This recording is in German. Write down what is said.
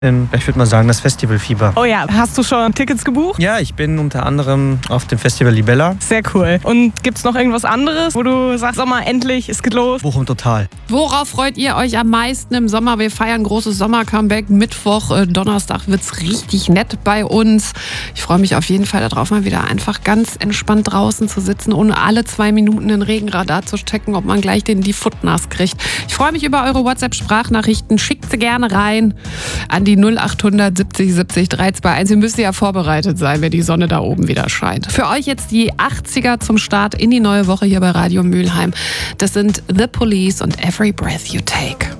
Ich würde mal sagen, das Festivalfieber. Oh ja, hast du schon Tickets gebucht? Ja, ich bin unter anderem auf dem Festival Libella. Sehr cool. Und gibt's noch irgendwas anderes, wo du sagst, Sommer, endlich, es geht los? Bochum total. Worauf freut ihr euch am meisten im Sommer? Wir feiern großes Sommer-Comeback. Mittwoch, Donnerstag wird's richtig nett bei uns. Ich freue mich auf jeden Fall darauf, mal wieder einfach ganz entspannt draußen zu sitzen, ohne alle 2 Minuten den Regenradar zu checken, ob man gleich die Foot nass kriegt. Ich freue mich über eure WhatsApp-Sprachnachrichten. Schickt sie gerne rein an die 0800 70 70 321. Ihr müsst ja vorbereitet sein, wenn die Sonne da oben wieder scheint. Für euch jetzt die 80er zum Start in die neue Woche hier bei Radio Mülheim. Das sind The Police und Every Breath You Take.